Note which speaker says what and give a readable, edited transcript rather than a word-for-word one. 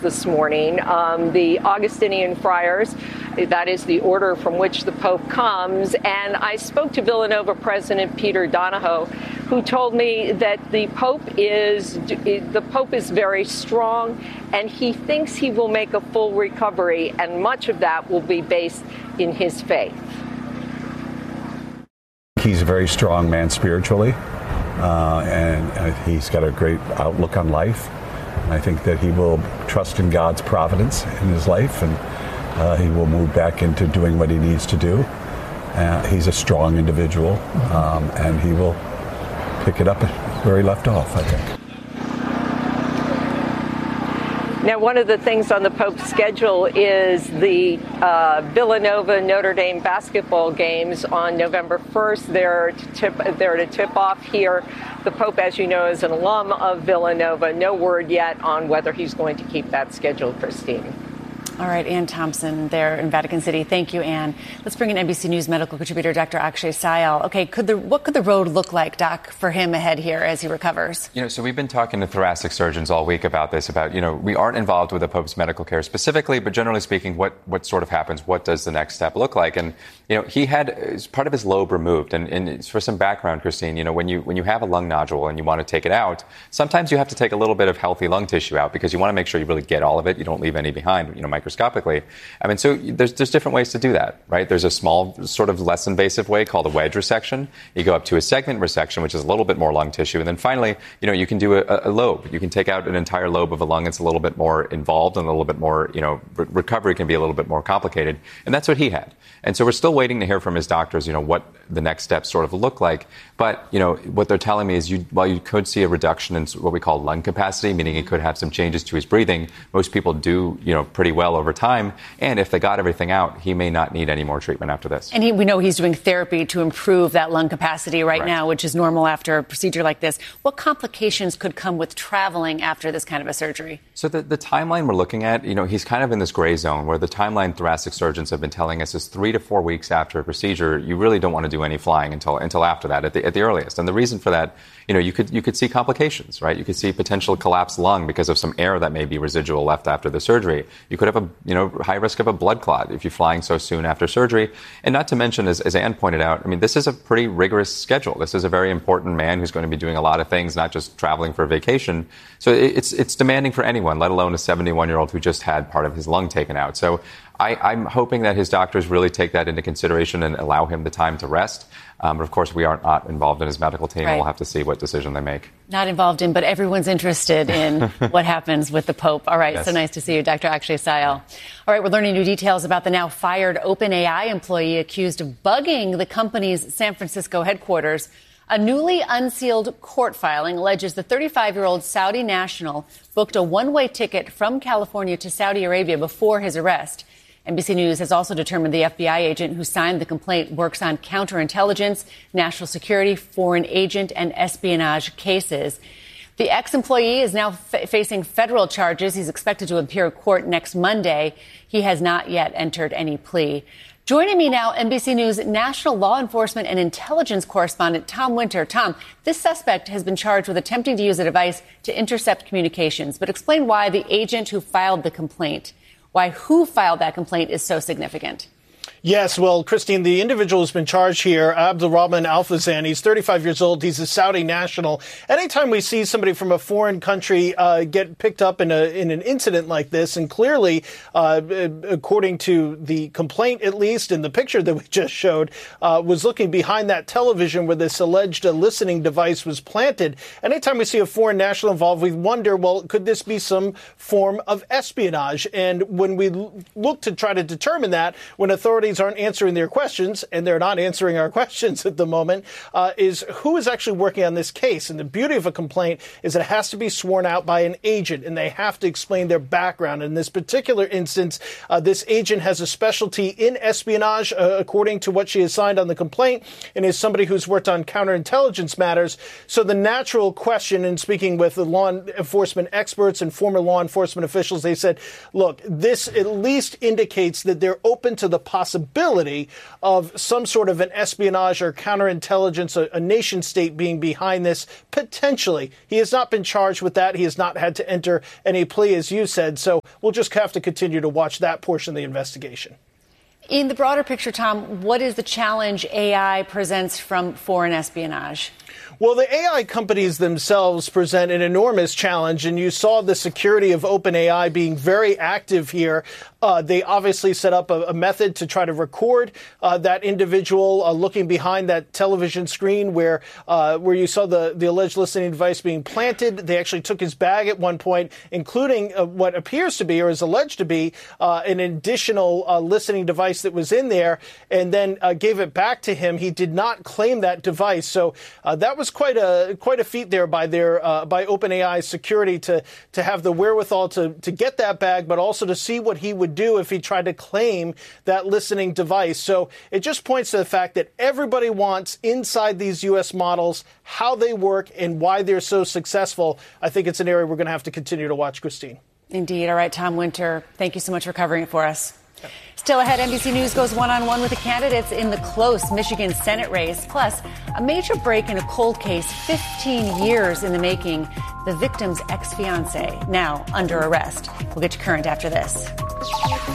Speaker 1: this morning. The Augustinian Friars, that is the order from which the Pope comes. And I spoke to Villanova President Peter Donahoe, who told me that the Pope is very strong, and he thinks he will make a full recovery, and much of that will be based in his faith.
Speaker 2: He's a very strong man spiritually, and he's got a great outlook on life. I think that he will trust in God's providence in his life, and he will move back into doing what he needs to do. He's a strong individual, and he will pick it up where he left off, I think.
Speaker 1: Now, one of the things on the Pope's schedule is the Villanova-Notre Dame basketball games on November 1st. They're to tip off here. The Pope, as you know, is an alum of Villanova. No word yet on whether he's going to keep that schedule, Christine.
Speaker 3: All right, Ann Thompson there in Vatican City. Thank you, Ann. Let's bring in NBC News medical contributor Dr. Akshay Syal. Okay, what could the road look like, Doc, for him ahead here as he recovers?
Speaker 4: So we've been talking to thoracic surgeons all week about this, we aren't involved with the Pope's medical care specifically, but generally speaking, what sort of happens? What does the next step look like? And, he had part of his lobe removed. And for some background, Christine, when you have a lung nodule and you want to take it out, sometimes you have to take a little bit of healthy lung tissue out because you want to make sure you really get all of it. You don't leave any behind, microscopically. So there's different ways to do that, right? There's a small, sort of less invasive way called a wedge resection. You go up to a segment resection, which is a little bit more lung tissue. And then finally, you can do a lobe. You can take out an entire lobe of a lung. It's a little bit more involved and a little bit more, recovery can be a little bit more complicated. And that's what he had. And so we're still waiting to hear from his doctors, what the next steps sort of look like. But, what they're telling me is while you could see a reduction in what we call lung capacity, meaning it could have some changes to his breathing, most people do, pretty well over time. And if they got everything out, he may not need any more treatment after this.
Speaker 3: And we know he's doing therapy to improve that lung capacity right now, which is normal after a procedure like this. What complications could come with traveling after this kind of a surgery?
Speaker 4: So the timeline we're looking at, he's kind of in this gray zone where the timeline thoracic surgeons have been telling us is 3 to 4 weeks after a procedure. You really don't want to do any flying until after that at the earliest. And the reason for that, you could see complications, right? You could see potential collapsed lung because of some air that may be residual left after the surgery. You could have a high risk of a blood clot if you're flying so soon after surgery. And not to mention, as Ann pointed out, this is a pretty rigorous schedule. This is a very important man who's going to be doing a lot of things, not just traveling for vacation. So it's demanding for anyone, let alone a 71-year-old who just had part of his lung taken out. So I'm hoping that his doctors really take that into consideration and allow him the time to rest. But of course, we are not involved in his medical team. Right. We'll have to see what decision they make.
Speaker 3: Not involved in, but everyone's interested in what happens with the Pope. All right. Yes. So nice to see you, Dr. Akshay Syal. All right. We're learning new details about the now fired OpenAI employee accused of bugging the company's San Francisco headquarters. A newly unsealed court filing alleges the 35-year-old Saudi national booked a one-way ticket from California to Saudi Arabia before his arrest. NBC News has also determined the FBI agent who signed the complaint works on counterintelligence, national security, foreign agent, and espionage cases. The ex-employee is now facing federal charges. He's expected to appear in court next Monday. He has not yet entered any plea. Joining me now, NBC News national law enforcement and intelligence correspondent Tom Winter. Tom, this suspect has been charged with attempting to use a device to intercept communications. But explain why the agent who filed the complaint, who filed that complaint is so significant.
Speaker 5: Yes, well, Christine, the individual who's been charged here, Abdulrahman Al-Fazan, he's 35 years old. He's a Saudi national. Anytime we see somebody from a foreign country get picked up in an incident like this, and clearly, according to the complaint, at least in the picture that we just showed, was looking behind that television where this alleged listening device was planted. Anytime we see a foreign national involved, we wonder, well, could this be some form of espionage? And when we look to try to determine that, when authorities aren't answering their questions, and they're not answering our questions at the moment, is who is actually working on this case. And the beauty of a complaint is it has to be sworn out by an agent, and they have to explain their background. In this particular instance, this agent has a specialty in espionage, according to what she has signed on the complaint, and is somebody who's worked on counterintelligence matters. So the natural question, in speaking with the law enforcement experts and former law enforcement officials, they said, look, this at least indicates that they're open to the possibility possibility of some sort of an espionage or counterintelligence, a nation state being behind this, potentially. He has not been charged with that. He has not had to enter any plea, as you said. So we'll just have to continue to watch that portion of the investigation.
Speaker 3: In the broader picture, Tom, what is the challenge AI presents from foreign espionage?
Speaker 5: Well, the AI companies themselves present an enormous challenge, and you saw the security of OpenAI being very active here. They obviously set up a method to try to record that individual looking behind that television screen where you saw the alleged listening device being planted. They actually took his bag at one point, including what appears to be or is alleged to be an additional listening device that was in there, and then gave it back to him. He did not claim that device, so that was quite a feat there by OpenAI security to have the wherewithal to get that bag, but also to see what he would do if he tried to claim that listening device. So it just points to the fact that everybody wants inside these U.S. models how they work and why they're so successful. I think it's an area we're going to have to continue to watch, Christine.
Speaker 3: Indeed. All right, Tom Winter, thank you so much for covering it for us. Still ahead, NBC News goes one-on-one with the candidates in the close Michigan Senate race. Plus, a major break in a cold case 15 years in the making. The victim's ex-fiancé now under arrest. We'll get you current after this.